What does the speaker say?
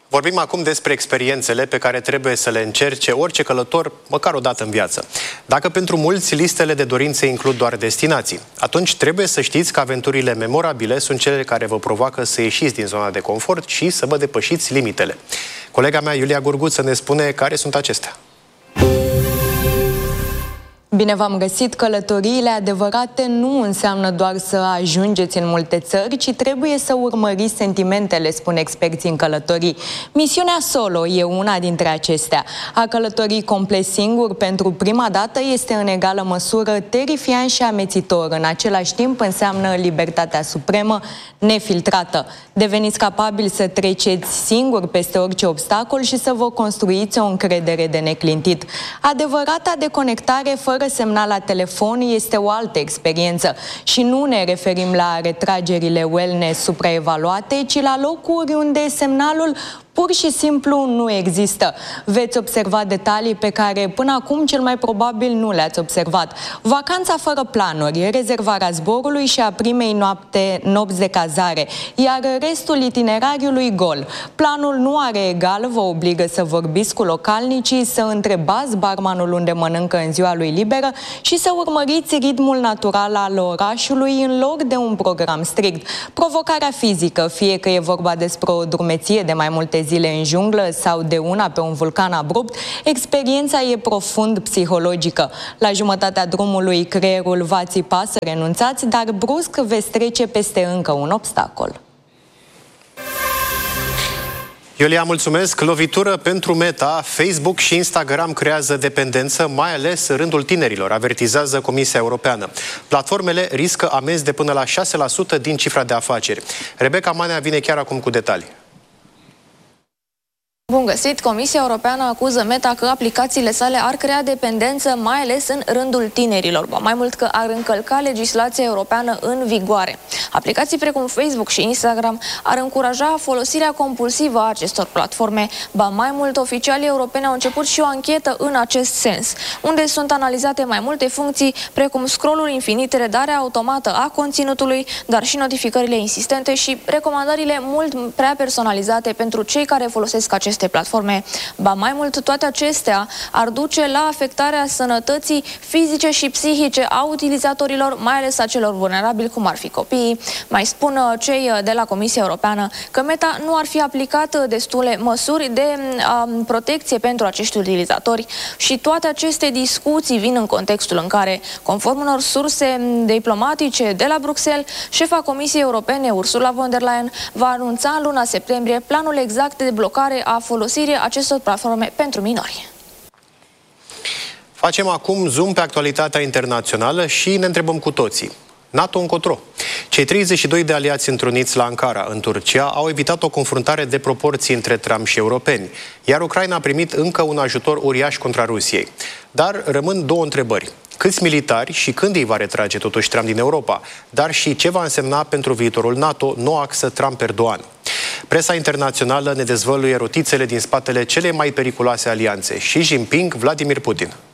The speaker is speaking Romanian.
Vorbim acum despre experiențele pe care trebuie să le încerce orice călător, măcar o dată în viață. Dacă pentru mulți listele de dorințe includ doar destinații, atunci trebuie să știți că aventurile memorabile sunt cele care vă provoacă să ieșiți din zona de confort și să vă depășiți limitele. Colega mea, Iulia Gurguță, ne spune care sunt acestea. Bine v-am găsit! Călătoriile adevărate nu înseamnă doar să ajungeți în multe țări, ci trebuie să urmăriți sentimentele, spun experții în călătorii. Misiunea solo e una dintre acestea. A călători complet singur pentru prima dată este în egală măsură terifiant și amețitor. În același timp înseamnă libertatea supremă, nefiltrată. Deveniți capabili să treceți singur peste orice obstacol și să vă construiți o încredere de neclintit. Adevărata deconectare fără semnal la telefon este o altă experiență și nu ne referim la retragerile wellness supraevaluate, ci la locuri unde semnalul pur și simplu nu există. Veți observa detalii pe care până acum cel mai probabil nu le-ați observat. Vacanța fără planuri, rezervarea zborului și a primei nopți de cazare, iar restul itinerariului gol. Planul nu are egal, vă obligă să vorbiți cu localnicii, să întrebați barmanul unde mănâncă în ziua lui liberă și să urmăriți ritmul natural al orașului în loc de un program strict. Provocarea fizică, fie că e vorba despre o drumeție de mai multe zile în junglă sau de una pe un vulcan abrupt, experiența e profund psihologică. La jumătatea drumului creierul va țipa să renunțați, dar brusc veți trece peste încă un obstacol. Iulia, mulțumesc! Lovitură pentru Meta, Facebook și Instagram creează dependență, mai ales în rândul tinerilor, avertizează Comisia Europeană. Platformele riscă amenzi de până la 6% din cifra de afaceri. Rebecca Manea vine chiar acum cu detalii. Bun găsit! Comisia Europeană acuză Meta că aplicațiile sale ar crea dependență, mai ales în rândul tinerilor, mai mult că ar încălca legislația europeană în vigoare. Aplicații precum Facebook și Instagram ar încuraja folosirea compulsivă a acestor platforme, mai mult, oficialii europeni au început și o anchetă în acest sens, unde sunt analizate mai multe funcții, precum scroll-ul infinit, redarea automată a conținutului, dar și notificările insistente și recomandările mult prea personalizate pentru cei care folosesc aceste platforme. Mai mult, toate acestea ar duce la afectarea sănătății fizice și psihice a utilizatorilor, mai ales a celor vulnerabili, cum ar fi copiii. Mai spun cei de la Comisia Europeană că Meta nu ar fi aplicat destule măsuri de protecție pentru acești utilizatori și toate aceste discuții vin în contextul în care, conform unor surse diplomatice de la Bruxelles, șefa Comisiei Europene, Ursula von der Leyen, va anunța în luna septembrie planul exact de blocare a folosirii acestor platforme pentru minori. Facem acum zoom pe actualitatea internațională și ne întrebăm cu toții. NATO încotro. Cei 32 de aliați întruniți la Ankara, în Turcia, au evitat o confruntare de proporții între Trump și europeni, iar Ucraina a primit încă un ajutor uriaș contra Rusiei. Dar rămân două întrebări. Câți militari și când îi va retrage totuși Trump din Europa? Dar și ce va însemna pentru viitorul NATO noua axă Trump-Erdogan? Presa internațională ne dezvăluie rotițele din spatele cele mai periculoase alianțe, Xi Jinping, Vladimir Putin.